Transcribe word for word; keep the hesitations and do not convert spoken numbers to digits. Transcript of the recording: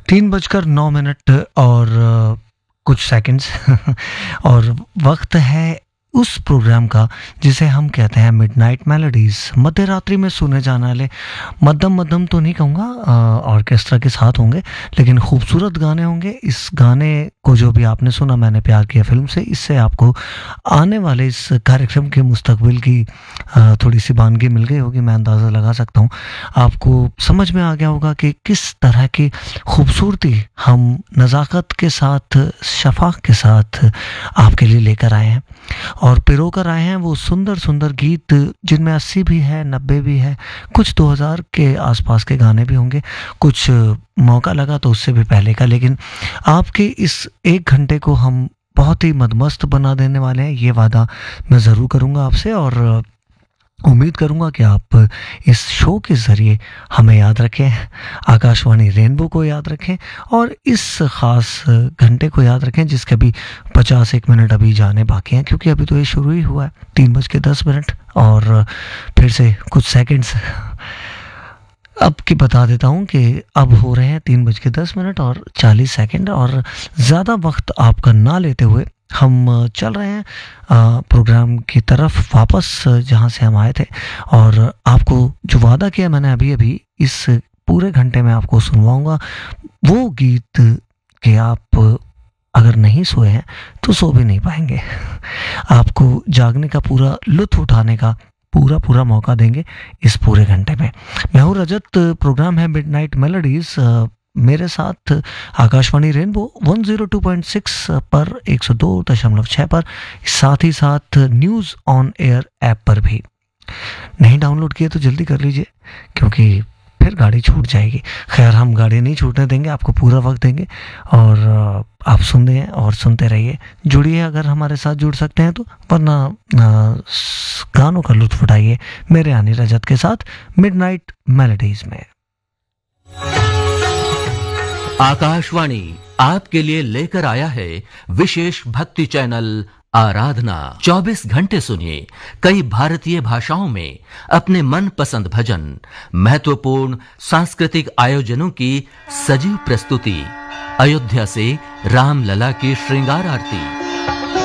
तीन बजकर नौ मिनट और अ, कुछ सेकंड्स और वक्त है उस प्रोग्राम का जिसे हम कहते हैं मिडनाइट मेलोडीज। मध्य रात्रि में सुने जाने वाले मध्यम मध्यम तो नहीं कहूँगा, ऑर्केस्ट्रा के साथ होंगे, लेकिन खूबसूरत गाने होंगे। इस गाने को जो भी आपने सुना, मैंने प्यार किया फिल्म से, इससे आपको आने वाले इस कार्यक्रम के मुस्तकबिल की अ, थोड़ी सी वानगी मिल गई होगी, मैं अंदाज़ा लगा सकता हूँ। आपको समझ में आ गया होगा कि किस तरह की खूबसूरती हम नज़ाकत के साथ, शफ़ाक़ के साथ आपके लिए लेकर आए हैं और पिरो कर आए हैं वो सुंदर सुंदर गीत, जिनमें अस्सी भी है, नब्बे भी है, कुछ दो हज़ार के आसपास के गाने भी होंगे, कुछ मौका लगा तो उससे भी पहले का। लेकिन आपके इस एक घंटे को हम बहुत ही मदमस्त बना देने वाले हैं, ये वादा मैं ज़रूर करूँगा आपसे, और उम्मीद करूंगा कि आप इस शो के ज़रिए हमें याद रखें, आकाशवाणी रेनबो को याद रखें, और इस ख़ास घंटे को याद रखें जिसके अभी पचास एक मिनट अभी जाने बाकी हैं, क्योंकि अभी तो ये शुरू ही हुआ है। तीन बज के दस मिनट और फिर से कुछ सेकंड्स अब की बता देता हूँ कि अब हो रहे हैं तीन बज के दस मिनट और चालीस सेकंड, और ज़्यादा वक्त आपका ना लेते हुए हम चल रहे हैं अ, प्रोग्राम की तरफ वापस, जहाँ से हम आए थे। और आपको जो वादा किया मैंने अभी अभी, इस पूरे घंटे में आपको सुनवाऊंगा वो गीत कि आप अगर नहीं सोए हैं तो सो भी नहीं पाएंगे। आपको जागने का पूरा लुत्फ उठाने का पूरा पूरा मौका देंगे इस पूरे घंटे में। मैं हूँ रजत, प्रोग्राम है मिडनाइट मेलोडीज, मेरे साथ आकाशवाणी रेनबो एक सौ दो पॉइंट छह पर, एक सौ दो दशमलव छह पर, साथ ही साथ न्यूज़ ऑन एयर ऐप पर भी। नहीं डाउनलोड किए तो जल्दी कर लीजिए, क्योंकि फिर गाड़ी छूट जाएगी। खैर, हम गाड़ी नहीं छूटने देंगे, आपको पूरा वक्त देंगे, और अ, आप सुनते हैं और सुनते रहिए, जुड़िए अगर हमारे साथ जुड़ सकते हैं तो, वरना अ, स- गानों का लुत्फ उठाइए मेरे यानी रजत के साथ मिडनाइट मेलोडीज में। आकाशवाणी आपके लिए लेकर आया है विशेष भक्ति चैनल आराधना। चौबीस घंटे सुनिए कई भारतीय भाषाओं में अपने मन पसंद भजन, महत्वपूर्ण सांस्कृतिक आयोजनों की सजीव प्रस्तुति, अयोध्या से रामलला की श्रृंगार आरती,